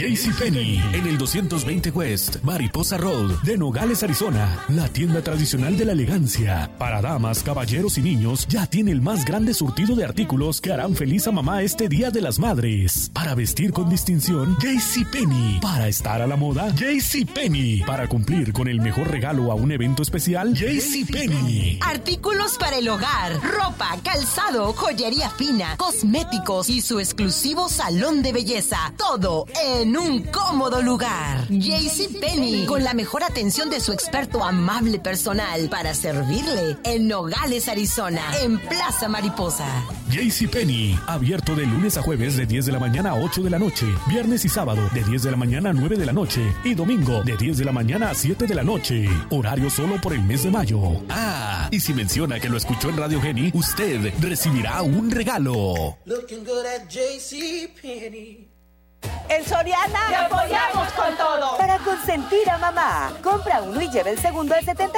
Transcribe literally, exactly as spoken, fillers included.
JCPenney, en el doscientos veinte West, Mariposa Road, de Nogales, Arizona. La tienda tradicional de la elegancia. Para damas, caballeros y niños, ya tiene el más grande surtido de artículos que harán feliz a mamá este Día de las Madres. Para vestir con distinción, JCPenney. Para estar a la moda, JCPenney. Para cumplir con el mejor regalo a un evento especial, JCPenney. Artículos para el hogar, ropa, calzado, joyería fina, cosméticos y su exclusivo salón de belleza. Todo en un cómodo lugar. JCPenney, con la mejor atención de su experto amable personal para servirle en Nogales, Arizona, en Plaza Mariposa. JCPenney, abierto de lunes a jueves de diez de la mañana a ocho de la noche, viernes y sábado de diez de la mañana a nueve de la noche y domingo de diez de la mañana a siete de la noche. Horario solo por el mes de mayo. Ah, y si menciona que lo escuchó en Radio Geni, usted recibirá un regalo. Looking good at JCPenney. En Soriana te apoyamos con todo. Para consentir a mamá. Compra uno y lleve el segundo de setenta